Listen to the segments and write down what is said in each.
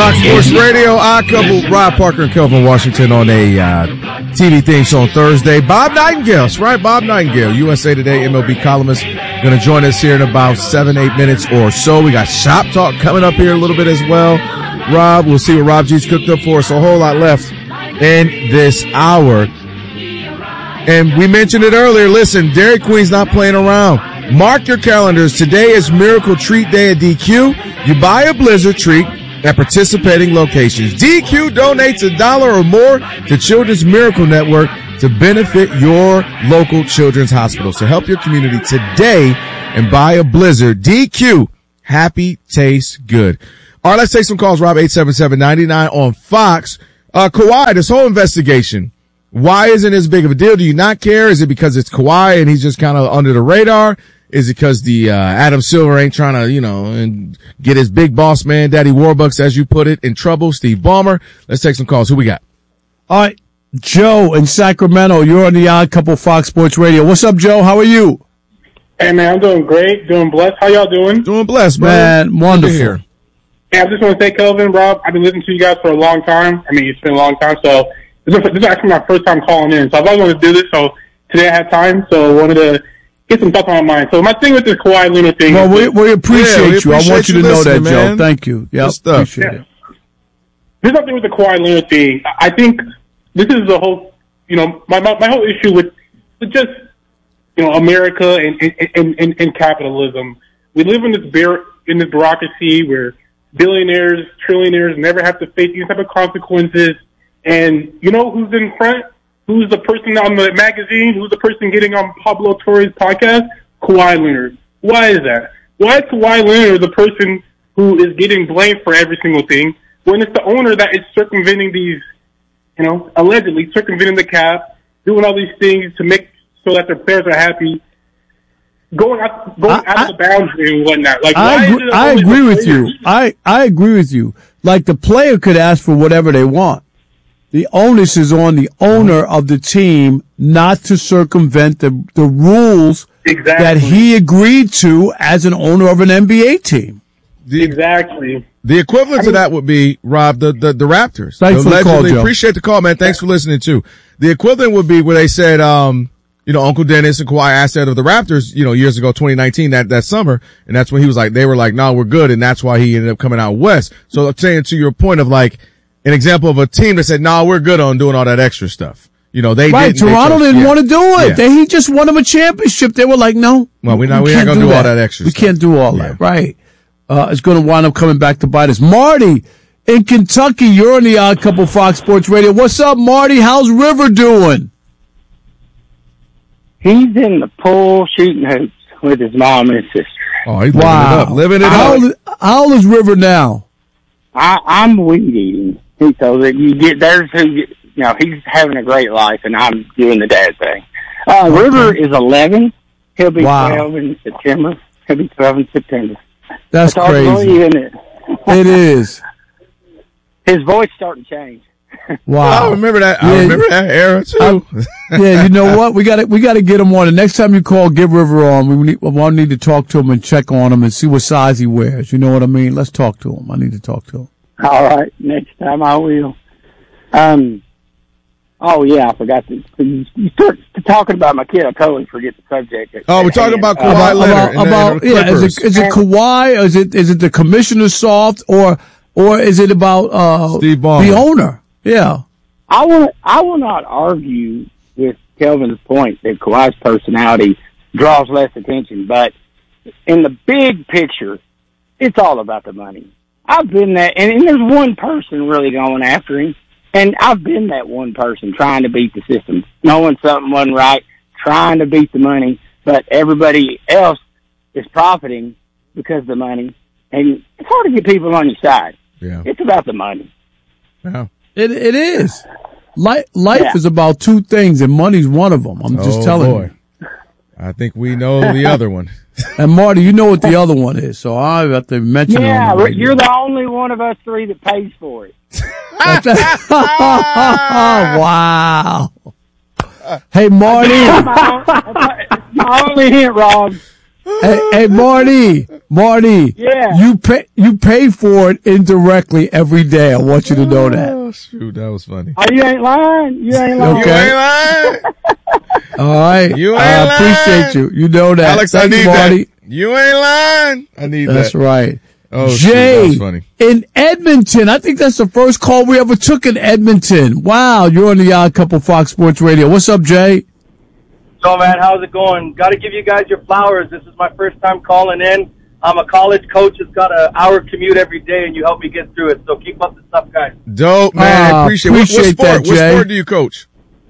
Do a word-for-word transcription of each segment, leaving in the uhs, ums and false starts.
Fox Sports Radio. I couple Rob Parker and Kelvin Washington on a uh, T V theme show on Thursday. Bob Nightingale, that's right, Bob Nightingale, U S A Today M L B columnist, going to join us here in about seven, eight minutes or so. We got Shop Talk coming up here a little bit as well. Rob, we'll see what Rob G's cooked up for us. A whole lot left in this hour. And we mentioned it earlier. Listen, Dairy Queen's not playing around. Mark your calendars. Today is Miracle Treat Day at D Q. You buy a Blizzard treat at participating locations. D Q donates a dollar or more to Children's Miracle Network to benefit your local children's hospital. So help your community today and buy a Blizzard. D Q. Happy tastes good. All right, let's take some calls. Rob, eight seven seven, nine nine on Fox. Uh, Kawhi, this whole investigation, why isn't it as big of a deal? Do you not care? Is it because it's Kawhi and he's just kind of under the radar? Is it because the, uh, Adam Silver ain't trying to, you know, and get his big boss man, Daddy Warbucks, as you put it, in trouble? Steve Ballmer. Let's take some calls. Who we got? All right. Joe in Sacramento. You're on the Odd Couple Fox Sports Radio. What's up, Joe? How are you? Hey, man, I'm doing great. Doing blessed. How y'all doing? Doing blessed, man. Man, wonderful. Here. Yeah, I just want to say, Kelvin, Rob, I've been listening to you guys for a long time. I mean, it's been a long time, so this is, this is actually my first time calling in. So I've always wanted to do this, so today I had time, so I wanted to get some stuff on my mind. So my thing with this Kawhi Leonard thing. Well, we, we appreciate yeah, we you. Appreciate I want you to know that, man. Joe. Thank you. Yeah, appreciate yeah. it. There's nothing with the Kawhi Leonard thing. I think this is the whole, you know, my my, my whole issue with, with just, you know, America and, and, and, and capitalism. We live in this bear, in this bureaucracy where billionaires, trillionaires never have to face these type of consequences. And you know who's in front? Who's the person on the magazine? Who's the person getting on Pablo Torre's podcast? Kawhi Leonard. Why is that? Why is Kawhi Leonard the person who is getting blamed for every single thing when it's the owner that is circumventing these, you know, allegedly circumventing the cap, doing all these things to make so that their players are happy, going out, going I, out of the boundary and whatnot. Like, I, why agree, is it I agree with players? you. I, I agree with you. Like, the player could ask for whatever they want. The onus is on the owner of the team not to circumvent the, the rules exactly. that he agreed to as an owner of an N B A team. The, exactly. The equivalent I mean, to that would be, Rob, the, the, the Raptors. Thanks for the call, Joe. Appreciate the call, man. Thanks for listening, too. The equivalent would be where they said, um, you know, Uncle Dennis and Kawhi asked that of the Raptors, you know, years ago, twenty nineteen, that, that summer. And that's when he was like, they were like, no, we're good. And that's why he ended up coming out west. So I'm saying to your point of like, an example of a team that said, nah, we're good on doing all that extra stuff. You know, they right. didn't. Toronto they chose, didn't yeah. want to do it. Yeah. They, he just won them a championship. They were like, no. Well, we, not, we, we ain't going to do, do all that extra we stuff. We can't do all yeah. that. Right. Uh, it's going to wind up coming back to bite us. Marty in Kentucky, you're on the Odd Couple Fox Sports Radio. What's up, Marty? How's River doing? He's in the pool shooting hoops with his mom and his sister. Oh, he's wow. living it up. Living it how up. Old, how old is River now? I, I'm weed eating. So that you get, there's who, you know, he's having a great life and I'm doing the dad thing. Uh, okay. River is eleven. He'll be wow. twelve in September. He'll be twelve in September. That's, That's crazy. Believe, isn't it? It is. His voice starting to change. Wow. I remember that. I yeah. remember that era too. I, yeah, you know what? We got to we got to get him on. The next time you call, give River on. We need, I need to talk to him and check on him and see what size he wears. You know what I mean? Let's talk to him. I need to talk to him. All right, next time I will. Um. Oh yeah, I forgot to. You start talking about my kid. I totally forget the subject. Oh, we're talking about Kawhi uh, Leonard. About, about yeah, is it, is it Kawhi? Or is it is it the commissioner soft or or is it about uh Steve Ballmer, the owner? Yeah. I will. I will not argue with Kelvin's point that Kawhi's personality draws less attention, but in the big picture, it's all about the money. I've been that, and, and there's one person really going after him, and I've been that one person trying to beat the system, knowing something wasn't right, trying to beat the money, but everybody else is profiting because of the money, and it's hard to get people on your side. Yeah, it's about the money. Yeah, it it is. Life life yeah. is about two things, and money's one of them. I'm just oh, telling boy. you. I think we know the other one. And Marty, you know what the other one is, so I have to mention it. Yeah, it you're the only one of us three that pays for it. Wow. Hey, Marty. my only hint, Rob. Hey, hey, Marty, Marty. Yeah. You pay, you pay for it indirectly every day. I want you to know that. Oh, shoot, that was funny. Oh, you ain't lying. You ain't lying. You ain't lying. All right. You ain't I lying. appreciate you. You know that. Alex, Thank I need you, Marty. that. You ain't lying. I need That's that. right. Oh, shoot, Jay, that was funny. in Edmonton. I think that's the first call we ever took in Edmonton. Wow, you're on the Odd Couple Fox Sports Radio. What's up, Jay? So, man, how's it going? Got to give you guys your flowers. This is my first time calling in. I'm a college coach. It's got an hour commute every day, and you help me get through it. So keep up the stuff, guys. Dope, man. Uh, appreciate, appreciate what, what sport? that, What Jay. sport do you coach?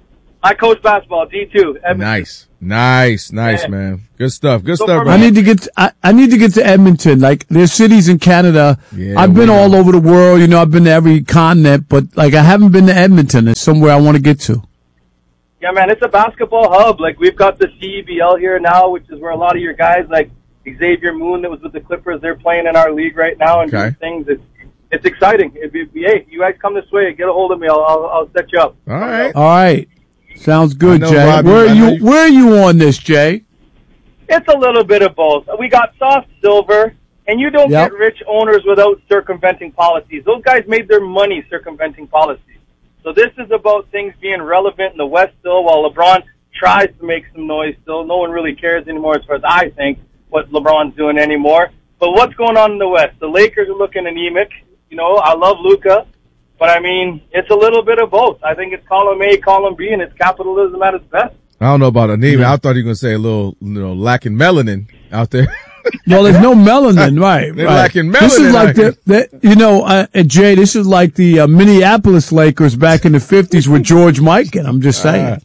I coach basketball, D two. Edmonton. Nice, nice, nice, Yeah. man. Good stuff. Good So stuff, for bro. I need to get to, I, I need to get to Edmonton. Like, there's cities in Canada. Yeah, I've been we all know. over the world. You know, I've been to every continent, but like, I haven't been to Edmonton. It's somewhere I want to get to. Yeah, man, it's a basketball hub. Like, we've got the C E B L here now, which is where a lot of your guys, like Xavier Moon that was with the Clippers, they're playing in our league right now and Okay. doing things. It's, it's exciting. If you, hey, you guys come this way, get a hold of me. I'll, I'll, I'll set you up. All right. All right. Sounds good, I know, Jay. Robbie, where are I know you, you- where are you on this, Jay? It's a little bit of both. We got soft silver, and you don't Yep. get rich owners without circumventing policies. Those guys made their money circumventing policies. So this is about things being relevant in the West still, while LeBron tries to make some noise still. No one really cares anymore as far as I think what LeBron's doing anymore. But what's going on in the West? The Lakers are looking anemic. You know, I love Luka, but I mean, it's a little bit of both. I think it's column A, column B, and it's capitalism at its best. I don't know about anemia. I thought you were going to say a little, you know, lacking melanin out there. Well, there's no melanin, right? They're right. lacking This is melanin like out the, the, you know, uh, uh, Jay. This is like the uh, Minneapolis Lakers back in the fifties with George Mikan. I'm just saying.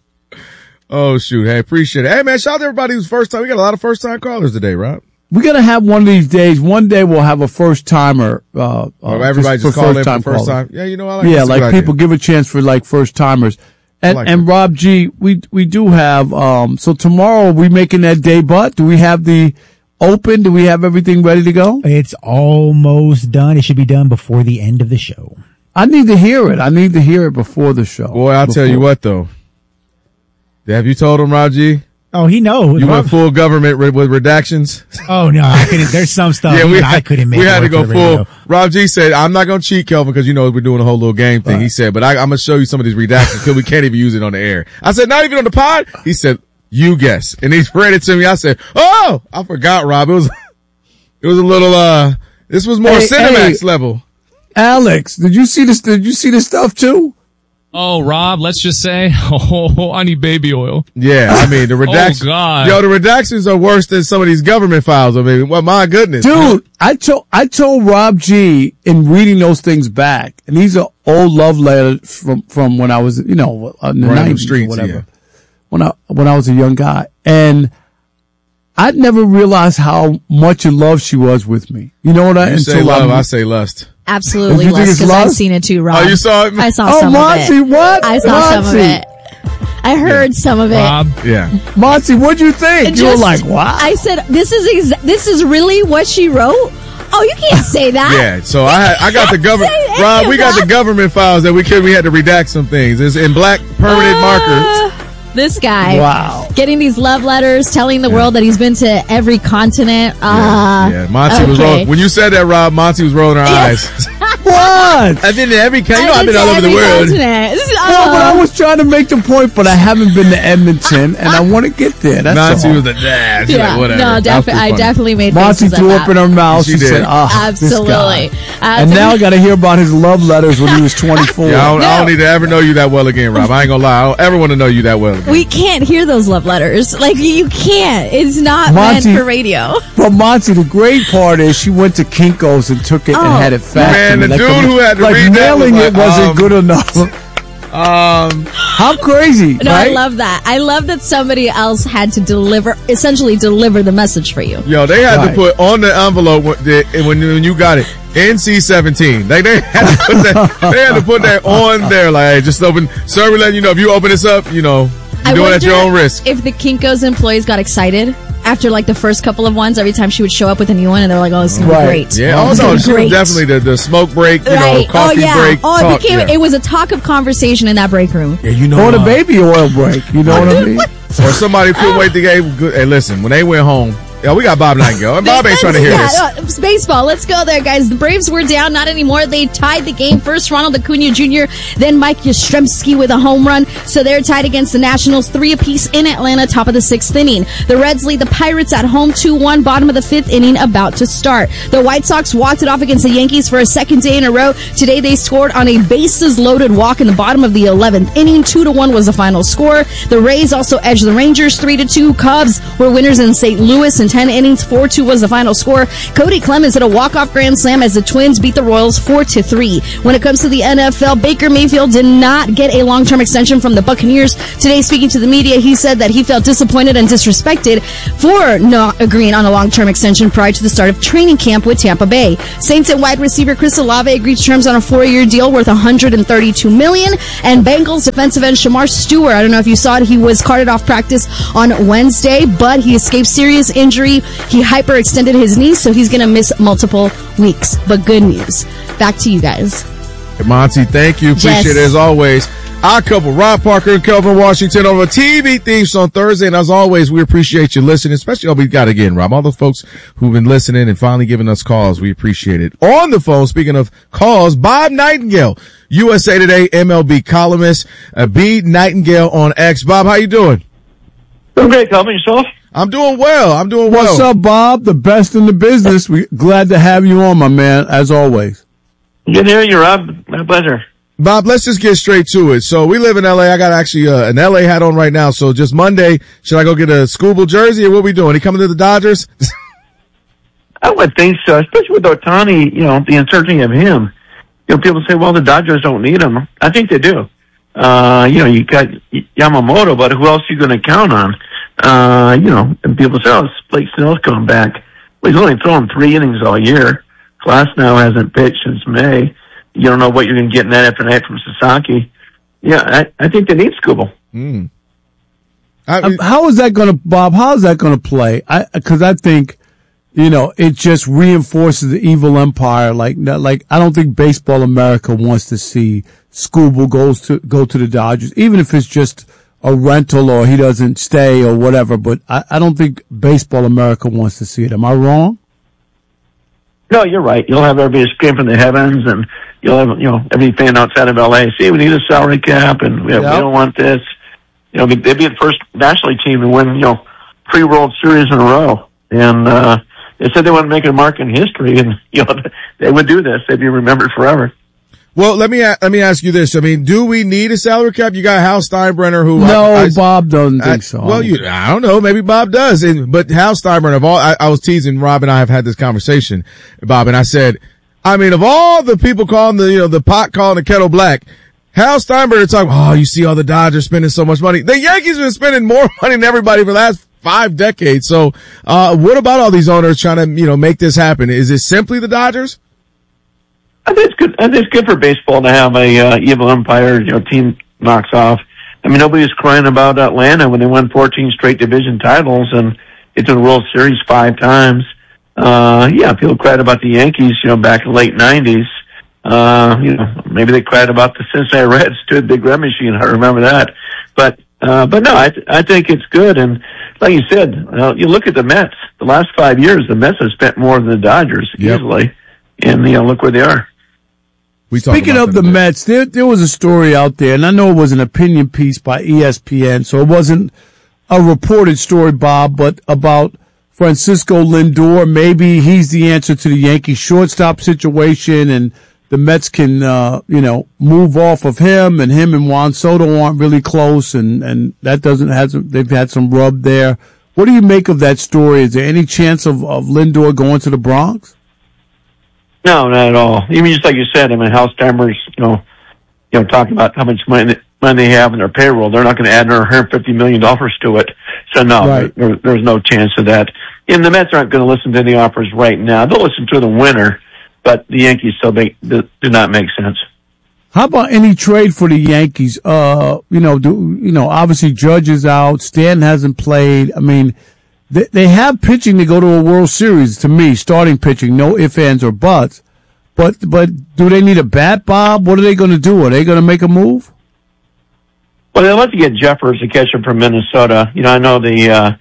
Oh, shoot. Hey, appreciate it. Hey, man, shout out to everybody who's first time. We got a lot of first time callers today, Rob. We're gonna have one of these days. One day we'll have a first timer. Uh, Or uh, everybody just, for call in for first-time first callers. time. Yeah, you know, I like Yeah, that's a like good people idea. give a chance for like first timers. And like and that. Rob G, we we do have. Um, so tomorrow are we making that debut? Do we have the open? Do we have everything ready to go? It's almost done. It should be done before the end of the show. I need to hear it. I need to hear it before the show. Boy, I'll tell you Before- what, though. Have you told him, Rob G? Oh, he knows. You went full government re- with redactions? Oh no, I couldn't. There's some stuff Yeah, we even had, I couldn't make. we had to work go for the radio. full. Rob G said, I'm not going to cheat, Kelvin, because you know we're doing a whole little game thing. He said, but I, I'm going to show you some of these redactions because we can't even use it on the air. I said, not even on the pod? He said, you guess. And he read it to me. I said, oh, I forgot, Rob. It was, it was a little, uh, this was more Hey, Cinemax hey. level. Alex, did you see this? Did you see this stuff too? Oh, Rob, let's just say, oh, I need baby oil. Yeah, I mean, the redactions. Oh, God. Yo, the redactions are worse than some of these government files. I mean, well, my goodness. Dude, I told I told Rob G in reading those things back, and these are old love letters from from when I was, you know, in the Random nineties or streets, whatever. yeah. When I when I was a young guy, and I'd never realized how much in love she was with me. You know what I? You say until love, I, I say lust. Absolutely, You think Les, it's because I've love? seen it too, Rob. Oh, you saw it? I saw Oh, some Monty, of it. what? I saw some of Monty. it. I heard some of it. Rob, Yeah. Monty, what'd you think? It you were just- like, wow. I said, "This is exa- this is really what she wrote." Oh, you can't say that. Yeah, so I had, I got the government, Say any Rob, of we got that. the government files that we could, we had to redact some things. It's in black permanent marker. Uh, This guy, Wow. getting these love letters, telling the world that he's been to every continent. Uh, Yeah, Monty was okay. rolling. When you said that, Rob, Monty was rolling her eyes. What? I've been to every country. You know, I've I've been to all over the every world. continent. This is- Well, but I uh, was trying to make the point, but I haven't been to Edmonton, and I want to get there. That's Monty all. was the dad. She's yeah, like, whatever. no, That was definitely. pretty I funny. definitely made Monty faces at threw that. up in her mouth. She She, did. said, "Ah, Absolutely. This guy." Uh, And to now me- I got to hear about his love letters when he was twenty-four. Yeah, I don't, I don't No. need to ever know you that well again, Rob. I ain't gonna lie. I don't ever want to know you that well again. we can't hear those love letters. Like you can't. It's not Monty- meant for radio. But Monty, the great part is she went to Kinko's and took it Oh. and had it faxed. Man, to me. the Like, dude um, who had to like read that was mailing like, it wasn't um, good enough. Um, How crazy, No, right? I love that. I love that somebody else had to deliver, essentially deliver the message for you. yo, they had Right. to put on the envelope when, the, when, when you got it, N C seventeen. Like they had to put that, they had to put that on there. Like, hey, just open, sir, we letting you know if you open this up, you know, I you're doing it at your wonder own risk. If the Kinko's employees got excited after like the first couple of ones, every time she would show up with a new one, and they're like, "Oh, this is gonna Right. be great." Yeah, oh It's no, gonna be she was great. definitely the, the smoke break, you know, Right. coffee oh yeah. break. Oh, it talk, became. yeah. It was a talk of conversation in that break room. Yeah, you know. Or the uh, baby oil break. You know what I mean? Or somebody couldn't wait to get, good- hey, listen, when they went home, Yeah, we got Bob Nightingale. And Bob ain't trying to hear yeah, this. Uh, baseball. Let's go there, guys. The Braves were down. Not anymore. They tied the game. First, Ronald Acuna Junior Then Mike Yastrzemski with a home run. So they're tied against the Nationals, three apiece in Atlanta, top of the sixth inning. The Reds lead the Pirates at home two one, bottom of the fifth inning, about to start. The White Sox walked it off against the Yankees for a second day in a row. Today they scored on a bases-loaded walk in the bottom of the eleventh inning. two to one was the final score. The Rays also edged the Rangers three to two. Cubs were winners in Saint Louis in ten innings. four two was the final score. Cody Clemens hit a walk-off grand slam as the Twins beat the Royals four to three. When it comes to the N F L, Baker Mayfield did not get a long-term extension from the Buccaneers. Today, speaking to the media, he said that he felt disappointed and disrespected for not agreeing on a long-term extension prior to the start of training camp with Tampa Bay. Saints and wide receiver Chris Olave agreed to terms on a four-year deal worth one hundred thirty-two million dollars. And Bengals defensive end Shamar Stewart, I don't know if you saw it, he was carted off practice on Wednesday, but he escaped serious injury. He hyperextended his knee, so he's going to miss multiple weeks. But good news. Back to you guys. Hey, Monty, thank you. Appreciate Yes. it as always. Our couple, Rob Parker and Kelvin Washington, over T V Thieves on Thursday. And as always, we appreciate you listening, especially all we got again, Rob. All the folks who've been listening and finally giving us calls. We appreciate it. On the phone, speaking of calls, Bob Nightingale, U S A Today M L B columnist, uh, B Nightingale on X. Bob, how you doing? I'm great, Kelvin. Yourself? I'm doing well. I'm doing well. What's up, Bob? The best in the business. We glad to have you on, my man, as always. Good to hear you, Rob. My pleasure. Bob, let's just get straight to it. So we live in L A. I got actually uh, an L A hat on right now. So just Monday, should I go get a Scooble jersey or what we doing? He coming to the Dodgers? I would think so, especially with Ohtani, you know, the uncertainty of him. You know, people say, well, the Dodgers don't need him. I think they do. Uh, you know, you got Yamamoto, but who else are you going to count on? Uh, you know, and people say, oh, Blake Snell's coming back. Well, he's only thrown three innings all year. Glass now hasn't pitched since May. You don't know what you're going to get night after night from Sasaki. Yeah, I, I think they need Scooble. Mm. I, um, how is that going to, Bob, how is that going to play? I, cause I think, you know, it just reinforces the evil empire. Like, like, I don't think Baseball America wants to see Scooble goes to, go to the Dodgers, even if it's just a rental or he doesn't stay or whatever. But I, I don't think Baseball America wants to see it. Am I wrong? No, you're right. You'll have everybody screaming from the heavens, and you'll have, you know, every fan outside of L A. See, we need a salary cap, and we, have, Yep. we don't want this. You know, they'd be the first national team to win, you know, three World Series in a row. And uh they said they want to make a mark in history, and you know, they would do this. They'd be remembered forever. Well, let me let me ask you this. I mean, do we need a salary cap? You got Hal Steinbrenner, who No, I, I, Bob doesn't I, think so. Well, you, I don't know. Maybe Bob does. And, but Hal Steinbrenner, of all, I, I was teasing Rob and I have had this conversation, Bob, and I said, I mean, of all the people calling the, you know, the pot calling the kettle black, Hal Steinbrenner talking, oh, you see all the Dodgers spending so much money. The Yankees have been spending more money than everybody for the last five decades. So, uh, what about all these owners trying to, you know, make this happen? Is it simply the Dodgers? I think it's good. I think it's good for baseball to have a uh, evil empire, you know, team knocks off. I mean, nobody was crying about Atlanta when they won fourteen straight division titles and it's in the World Series five times. Uh, yeah, people cried about the Yankees, you know, back in the late nineties. Uh, you know, maybe they cried about the Cincinnati Reds to a big red machine. I remember that. But, uh, but no, I, th- I think it's good. And like you said, uh, you look at the Mets, the last five years, the Mets have spent more than the Dodgers Yep. easily. And, you know, look where they are. We talked Speaking about of that the a bit. Mets, there there was a story out there, and I know it was an opinion piece by E S P N, so it wasn't a reported story, Bob, but about Francisco Lindor. Maybe he's the answer to the Yankees shortstop situation, and the Mets can, uh, you know, move off of him, and him and Juan Soto aren't really close, and, and that doesn't have some, they've had some rub there. What do you make of that story? Is there any chance of, of Lindor going to the Bronx? No, not at all. Even just like you said, I mean, Hal Steinbrenner's, you know, you know, talking about how much money, money they have in their payroll. They're not going to add another one hundred fifty million dollars to it. So no, Right. there, there's no chance of that. And the Mets aren't going to listen to any offers right now. They'll listen to the winner, but the Yankees still make, do not make sense. How about any trade for the Yankees? Uh, you know, do, you know, obviously Judge is out. Stanton hasn't played. I mean, they, they have pitching to go to a World Series to me, starting pitching, no ifs, ands, or buts. But, but do they need a bat, Bob? What are they going to do? Are they going to make a move? Well, they'll have to get Jeffers, a catcher from Minnesota. You know, I know the, uh,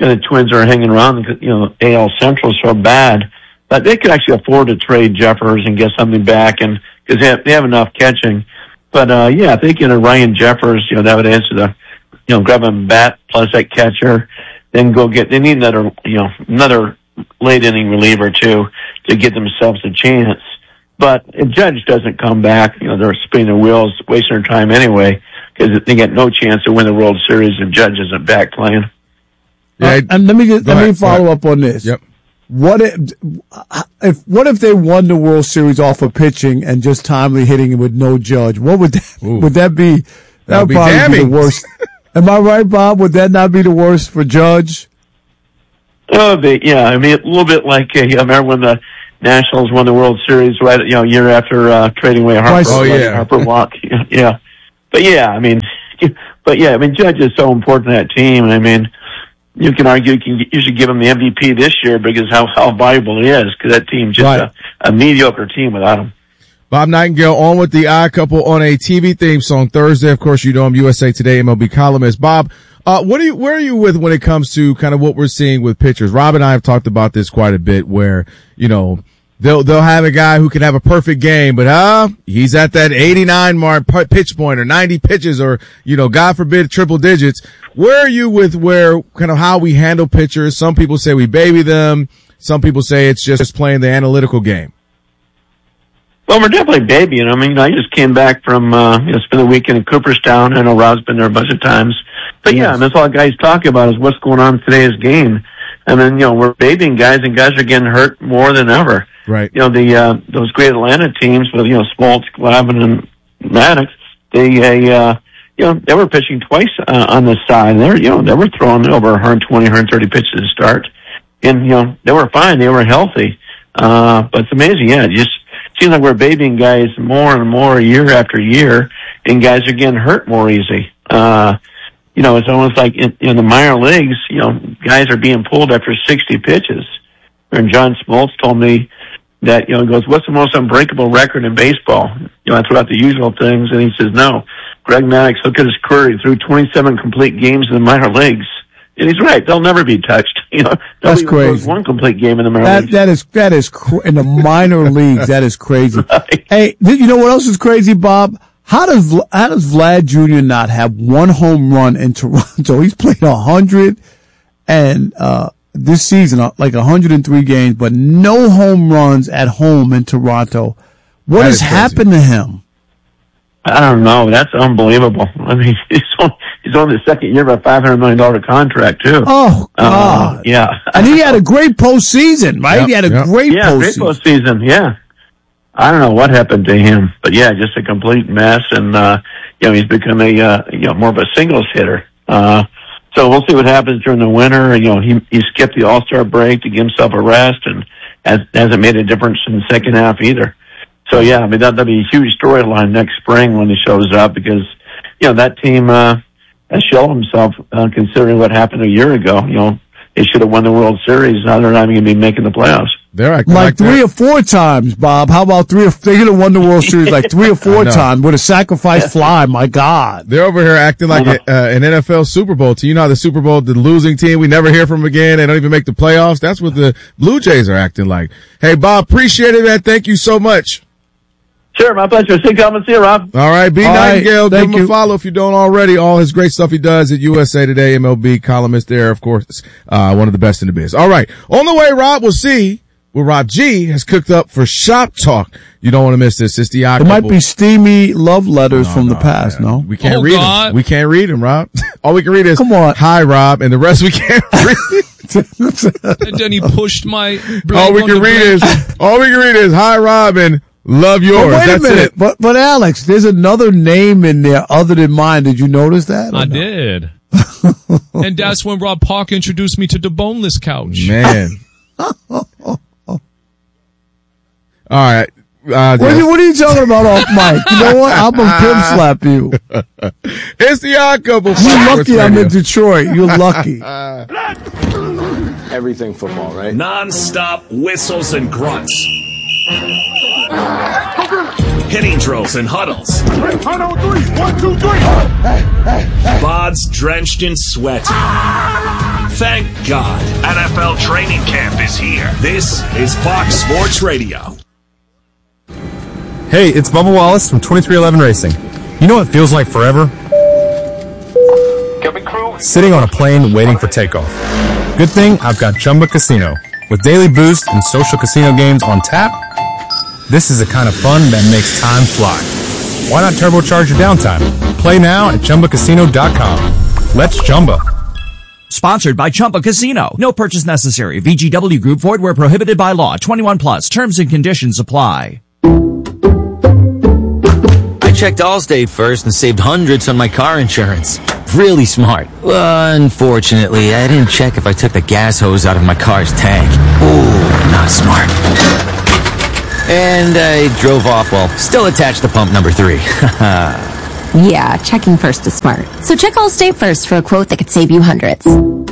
you know, the Twins are hanging around, you know, A L Central so bad, but they could actually afford to trade Jeffers and get something back, and because they have, they have enough catching. But, uh, yeah, I think, you know, Ryan Jeffers, you know, that would answer the, you know, grab a bat plus that catcher, then go get, they need another, you know, another late inning reliever too to give themselves a chance. But if Judge doesn't come back, you know, they're spinning their wheels, wasting their time anyway, because they get no chance to win the World Series if Judge isn't back playing. Yeah, uh, and let me just, let ahead, me follow up on this. Yep. What if, if what if they won the World Series off of pitching and just timely hitting with no Judge? What would that, would that be? That, that would would probably be, be the worst. Am I right, Bob? Would that not be the worst for Judge? Oh, they, yeah. I mean, a little bit like uh, I remember when the Nationals won the World Series, right? You know, a year after uh, trading away Harper. Oh, yeah. Harper walk. Yeah, but yeah, I mean, but yeah, I mean, Judge is so important to that team, and I mean. You can argue you, can, you should give him the M V P this year because how, how valuable he is, because that team's just right. a, a mediocre team without him. Bob Nightingale on with the Odd Couple on a T V theme song Thursday. Of course, you know him, U S A Today M L B columnist. Bob, uh, what are you, where are you with when it comes to kind of what we're seeing with pitchers? Rob and I have talked about this quite a bit where, you know, they'll, they'll have a guy who can have a perfect game, but, uh, he's at that eighty-nine mark pitch point or ninety pitches or, you know, God forbid triple digits. Where are you with where kind of how we handle pitchers? Some people say we baby them. Some people say it's just playing the analytical game. Well, we're definitely babying them. I mean, I just came back from, uh, you know, spent a weekend in Cooperstown. I know Rob's been there a bunch of times. But yeah, and that's all guys talk about is what's going on in today's game. And then, you know, we're babying guys and guys are getting hurt more than ever. Right. You know, the, uh, those great Atlanta teams with, you know, Smoltz, Glavine, and Maddox, they, uh, you know, they were pitching twice uh, on the side. They were, you know, they were throwing over one twenty, one thirty pitches to start. And, you know, they were fine. They were healthy. Uh, but it's amazing. Yeah, it just seems like we're babying guys more and more year after year, and guys are getting hurt more easy. Uh, you know, it's almost like in, in the minor leagues, you know, guys are being pulled after sixty pitches. And John Smoltz told me that, you know, he goes, what's the most unbreakable record in baseball? You know, I threw out the usual things, and he says, no. Greg Maddux, look at his career. He threw twenty-seven complete games in the minor leagues. And he's right. They'll never be touched. You know, that's crazy. One complete game in the minor that, leagues. That is, that is, cr- in the minor leagues, that is crazy. Right. Hey, you know what else is crazy, Bob? How does, how does Vlad Junior not have one home run in Toronto? He's played a hundred and, uh, this season, like one hundred three games, but no home runs at home in Toronto. What has happened to him? I don't know. That's unbelievable. I mean, he's on, he's on the second year of a five hundred million dollars contract, too. Oh, God. Uh, yeah. And he had a great postseason, right? Yep, he had a yep. great yeah, postseason. great postseason, yeah. I don't know what happened to him, but yeah, just a complete mess. And, uh, you know, he's become a, uh, you know, more of a singles hitter. Uh, so we'll see what happens during the winter. You know, he, he skipped the All-Star break to give himself a rest and has, hasn't made a difference in the second half either. So yeah, I mean, that, that'll be a huge storyline next spring when he shows up because, you know, that team, uh, has shown himself, uh, considering what happened a year ago. You know, they should have won the World Series. Now they're not even going to be making the playoffs. They're acting like, like three that. or four times, Bob. How about three or they could have won the World Series like three or four times with a sacrifice fly. My God. They're over here acting like a, uh, an N F L Super Bowl team. You know how the Super Bowl, the losing team, we never hear from them again. They don't even make the playoffs. That's what the Blue Jays are acting like. Hey, Bob, appreciate it, man. Thank you so much. Sure, my pleasure. Stay calm and see you, Rob. All right, B. All Nightingale, right, give him you. a follow if you don't already. All his great stuff he does at U S A Today, M L B columnist there, of course, uh, one of the best in the biz. All right, on the way, Rob, we'll see what Rob G has cooked up for Shop Talk. You don't want to miss this. It's the Odd There Couple. might be steamy love letters No, from no, the past, man. no? We can't Oh, read God. them. We can't read them, Rob. All we can read is, Come on. hi, Rob, and the rest we can't read. And then he pushed my. all we on can the read blade. is, all we can read is, hi, Rob, and love yours. But wait That's a minute. it. But, but Alex, there's another name in there other than mine. Did you notice that? I or no? did. And that's when Rob Park introduced me to the boneless couch. Man. All right. Uh, What, are you, what are you talking about off mic? You know what? I'm gonna pimp slap you. It's the Odd Couple. You're lucky I'm in Detroit. You're lucky. Everything football, right? Non-stop whistles and grunts. Hitting drills and huddles. Huddle three, one, two, three. Bods drenched in sweat. Thank God. N F L training camp is here. This is Fox Sports Radio. Hey, it's Bubba Wallace from twenty-three eleven Racing. You know what feels like forever? Sitting on a plane waiting for takeoff. Good thing I've got Chumba Casino. With daily boost and social casino games on tap, this is the kind of fun that makes time fly. Why not turbocharge your downtime? Play now at Chumba Casino dot com. Let's Chumba. Sponsored by Chumba Casino. No purchase necessary. V G W Group. Void where prohibited by law. twenty-one plus. Terms and conditions apply. I checked Allstate first and saved hundreds on my car insurance. Really smart. Uh, unfortunately, I didn't check if I took the gas hose out of my car's tank. Ooh, not smart. And I drove off while still attached to pump number three. Yeah, checking first is smart. So check Allstate first for a quote that could save you hundreds.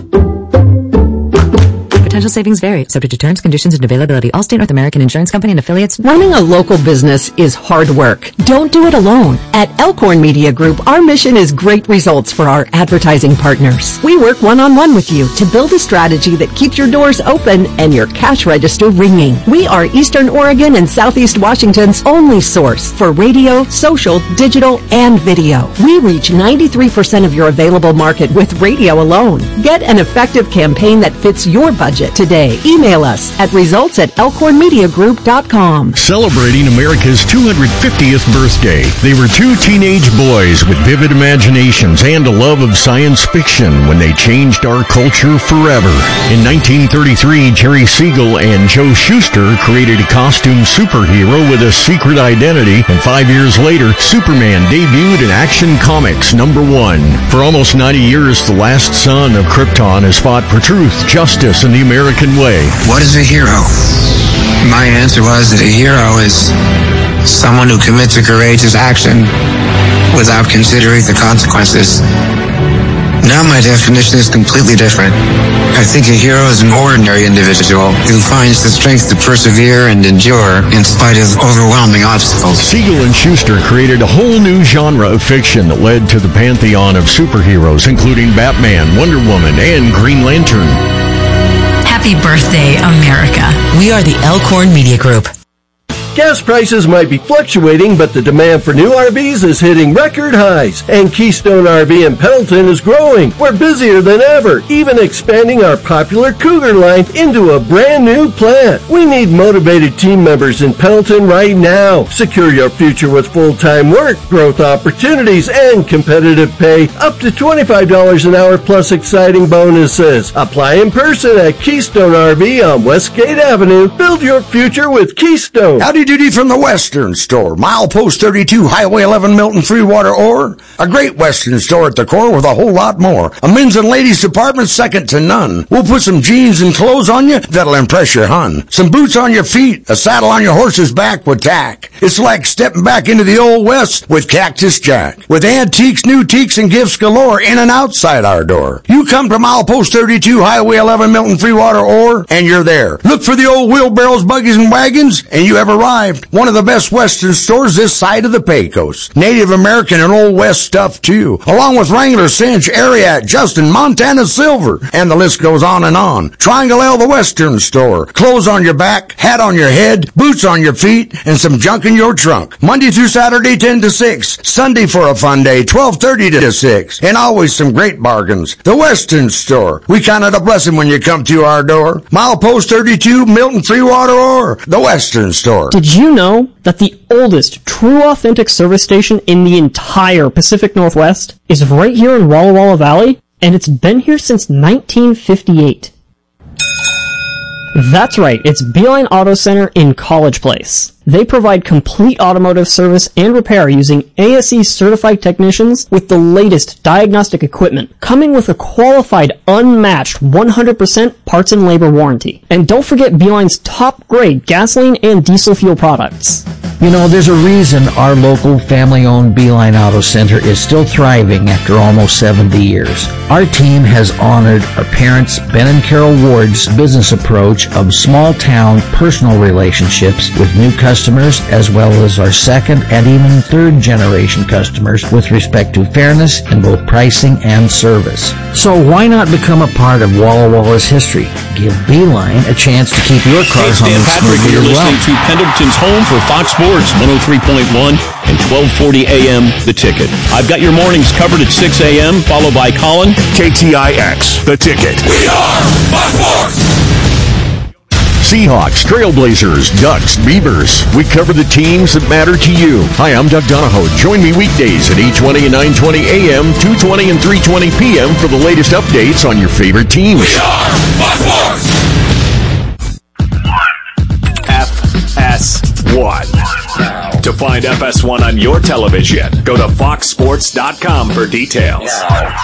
Potential savings vary, subject to terms, conditions, and availability. Allstate North American Insurance Company and affiliates. Running a local business is hard work. Don't do it alone. At Elkhorn Media Group, our mission is great results for our advertising partners. We work one-on-one with you to build a strategy that keeps your doors open and your cash register ringing. We are Eastern Oregon and Southeast Washington's only source for radio, social, digital, and video. We reach ninety-three percent of your available market with radio alone. Get an effective campaign that fits your budget today. Email us at results at elkhorn media group dot com. Celebrating America's two hundred fiftieth birthday, they were two teenage boys with vivid imaginations and a love of science fiction when they changed our culture forever. In nineteen thirty-three, Jerry Siegel and Joe Shuster created a costume superhero with a secret identity, and five years later, Superman debuted in Action Comics number one. For almost ninety years, the last son of Krypton has fought for truth, justice, and the American way. What is a hero? My answer was that a hero is someone who commits a courageous action without considering the consequences. Now my definition is completely different. I think a hero is an ordinary individual who finds the strength to persevere and endure in spite of overwhelming obstacles. Siegel and Shuster created a whole new genre of fiction that led to the pantheon of superheroes, including Batman, Wonder Woman, and Green Lantern. Happy birthday, America. We are the Elkhorn Media Group. Gas prices might be fluctuating, but the demand for new R Vs is hitting record highs, and Keystone R V in Pendleton is growing. We're busier than ever, even expanding our popular Cougar line into a brand new plant. We need motivated team members in Pendleton right now. Secure your future with full-time work, growth opportunities, and competitive pay, up to twenty-five dollars an hour plus exciting bonuses. Apply in person at Keystone R V on Westgate Avenue. Build your future with Keystone. Howdy doody from the Western Store. Milepost thirty-two, Highway eleven, Milton, Freewater, Ore. A great Western store at the core with a whole lot more. A men's and ladies department second to none. We'll put some jeans and clothes on you that'll impress your hun. Some boots on your feet, a saddle on your horse's back with tack. It's like stepping back into the old West with Cactus Jack. With antiques, new teaks, and gifts galore in and outside our door. You come to Milepost thirty-two, Highway eleven, Milton, Freewater, Ore, and you're there. Look for the old wheelbarrows, buggies, and wagons, and you have arrived. One of the best Western stores this side of the Pecos. Native American and Old West stuff, too. Along with Wrangler, Cinch, Ariat, Justin, Montana Silver. And the list goes on and on. Triangle L, the Western Store. Clothes on your back, hat on your head, boots on your feet, and some junk in your trunk. Monday through Saturday, ten to six. Sunday for a fun day, twelve thirty to six. And always some great bargains. The Western Store. We count it a blessing when you come to our door. Milepost thirty-two, Milton, Freewater, or the Western Store. Did you know that the oldest true authentic service station in the entire Pacific Northwest is right here in Walla Walla Valley? And it's been here since nineteen fifty-eight. That's right, it's Beeline Auto Center in College Place. They provide complete automotive service and repair using A S E certified technicians with the latest diagnostic equipment, coming with a qualified, unmatched one hundred percent parts and labor warranty. And don't forget Beeline's top grade gasoline and diesel fuel products. You know, there's a reason our local family-owned Beeline Auto Center is still thriving after almost seventy years. Our team has honored our parents, Ben and Carol Ward's business approach of small-town personal relationships with new customers, as well as our second and even third-generation customers with respect to fairness in both pricing and service. So why not become a part of Walla Walla's history? Give Beeline a chance to keep your car Hey, it's Dan humming Patrick, and smoothly you're as well. listening to Pendleton's Home for Fox Sports, one oh three point one and twelve forty a.m. The Ticket. I've got your mornings covered at six a.m., followed by Colin. K T I X, The Ticket. We are Fox Sports! Seahawks, Trailblazers, Ducks, Beavers. We cover the teams that matter to you. Hi, I'm Doug Donahoe. Join me weekdays at eight twenty and nine twenty a.m., two twenty and three twenty p.m. for the latest updates on your favorite teams. We are Fox Sports! F S one. To find F S one on your television, go to fox sports dot com for details.